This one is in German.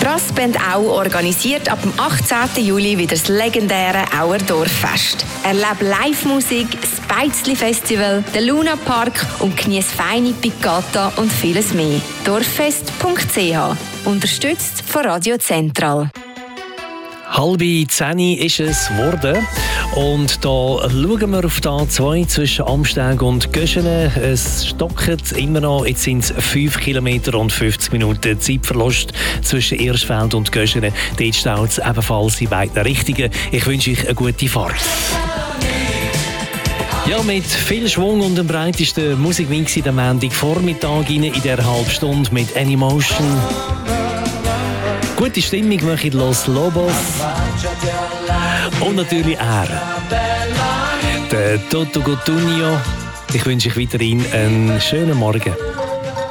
Brassband Au organisiert ab dem 18. Juli wieder das legendäre Auer Dorffest. Erlebe Live-Musik, das Beizli-Festival, den Luna Park und genieße feine Piccata und vieles mehr. Dorffest.ch, unterstützt von Radio Zentral. 9:30 ist es geworden. Und da schauen wir auf die A2 zwischen Amsteg und Göschene. Es stockt immer noch. Jetzt sind es 5 Kilometer und 50 Minuten Zeitverlust zwischen Irschfeld und Göschene. Dort staut es ebenfalls in beiden Richtungen. Ich wünsche euch eine gute Fahrt. Ja, mit viel Schwung und dem breitesten Musikmix in der Montagvormittag in dieser halben Stunde mit Anymotion. Gute Stimmung machen Los Lobos. Und natürlich er, der Toto Cutugno. Ich wünsche euch weiterhin einen schönen Morgen.